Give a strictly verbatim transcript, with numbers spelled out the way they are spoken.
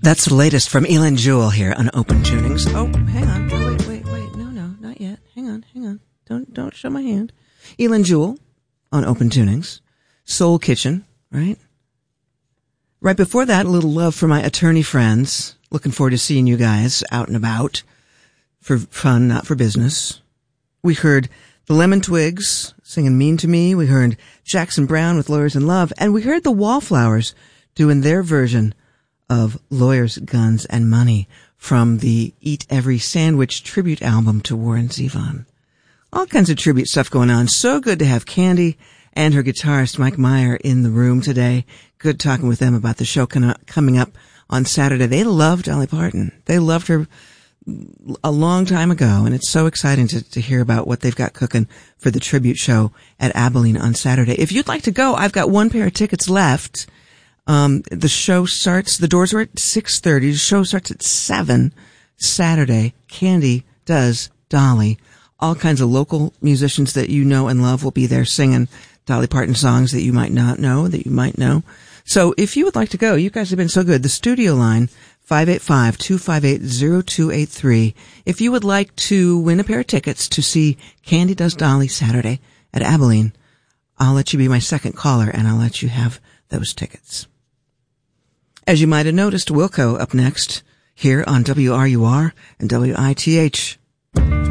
That's the latest from Elin Jewell here on Open Tunings. Oh, hang on. Oh, wait, wait, wait. No, no, not yet. Hang on, hang on. Don't, don't show my hand. Elin Jewell on Open Tunings. Soul Kitchen, right? Right before that, a little love for my attorney friends. Looking forward to seeing you guys out and about for fun, not for business. We heard the Lemon Twigs singing Mean to Me. We heard Jackson Browne with Lawyers in Love. And we heard the Wallflowers doing their version of Lawyers, Guns, and Money from the Eat Every Sandwich tribute album to Warren Zevon. All kinds of tribute stuff going on. So good to have Candy and her guitarist Mike Meyer in the room today. Good talking with them about the show coming up on Saturday. They love Dolly Parton. They loved her a long time ago, and it's so exciting to, to hear about what they've got cooking for the tribute show at Abilene on Saturday. If you'd like to go, I've got one pair of tickets left. Um, the show starts, the doors are at six thirty. The show starts at seven Saturday. Candy does Dolly. All kinds of local musicians that you know and love will be there singing Dolly Parton songs that you might not know, that you might know. So if you would like to go, you guys have been so good. The studio line, five eight five, two five eight, zero two eight three. If you would like to win a pair of tickets to see Candy Does Dolly Saturday at Abilene, I'll let you be my second caller and I'll let you have those tickets. As you might have noticed, Wilco up next here on W R U R and W I T H.